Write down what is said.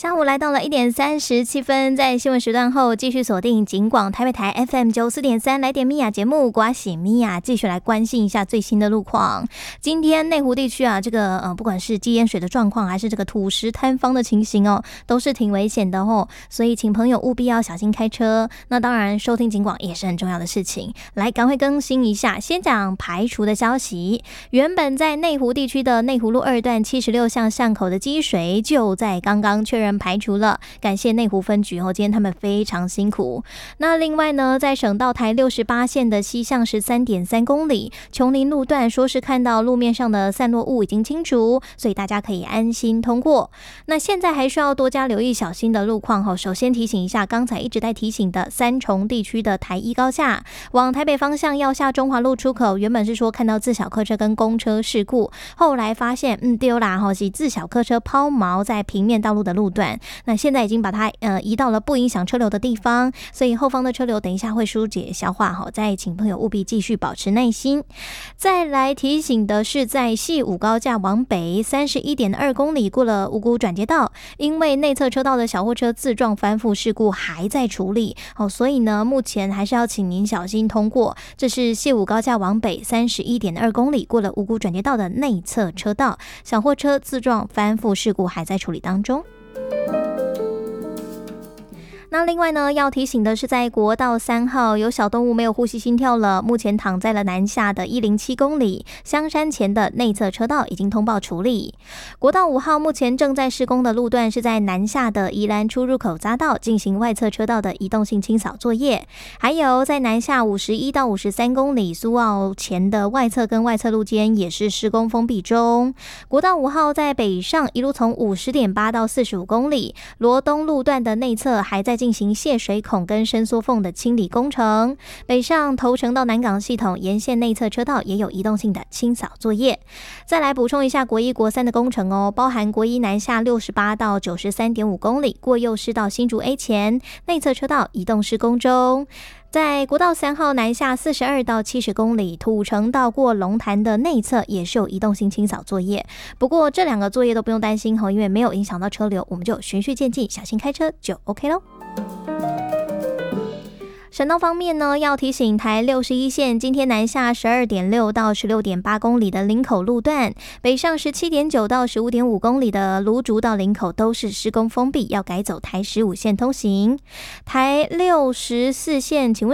下午来到了1:37，在新闻时段后继续锁定警广台北台 FM94.3来点米亚节目，刮喜米亚继续来关心一下最新的路况。今天内湖地区啊，这个不管是积淹水的状况，还是这个土石坍方的情形哦，都是挺危险的哦，所以请朋友务必要小心开车。那当然，收听警广也是很重要的事情。来，赶快更新一下，先讲排除的消息。原本在内湖地区的内湖路2段76巷巷口的积水，就在刚刚确认排除了，感谢内湖分局哦，今天他们非常辛苦。那另外呢，在省道台68线的西向13.3公里，琼林路段说是看到路面上的散落物已经清除，所以大家可以安心通过。那现在还需要多加留意小心的路况哦。首先提醒一下，刚才一直在提醒的三重地区的台一高架往台北方向要下中华路出口，原本是说看到自小客车跟公车事故，后来发现丢啦吼，是自小客车抛锚在平面道路的路段。那现在已经把它移到了不影响车流的地方，所以后方的车流等一下会疏解消化好，再请朋友务必继续保持耐心。再来提醒的是，在汐五高架往北31.2公里过了五股转接道，因为内侧车道的小货车自撞翻覆事故还在处理所以呢目前还是要请您小心通过。这是汐五高架往北31.2公里过了五股转接道的内侧车道，小货车自撞翻覆事故还在处理当中。那另外呢，要提醒的是，在国道3号有小动物没有呼吸心跳了，目前躺在了南下的107公里香山前的内侧车道已经通报处理。国道5号目前正在施工的路段是在南下的宜兰出入口匝道进行外侧车道的移动性清扫作业，还有在南下51到53公里苏澳前的外侧跟外侧路间也是施工封闭中。国道5号在北上一路从50.8到45公里，罗东路段的内侧还在进行泄水孔跟伸缩缝的清理工程，北上头城到南港系统沿线内侧车道也有移动性的清扫作业。再来补充一下国1国3的工程哦，包含国1南下68到93.5公里过右师到新竹 A 前内侧车道移动施工中。在国道3号南下42到70公里土城到过龙潭的内侧也是有移动性清扫作业，不过这两个作业都不用担心因为没有影响到车流，我们就循序渐进，小心开车就 OK 咯。省道方面呢，要提醒台61线今天南下12.6到16.8公里的林口路段，北上17.9到15.5公里的芦竹到林口都是施工封闭，要改走台15线通行。台64线请问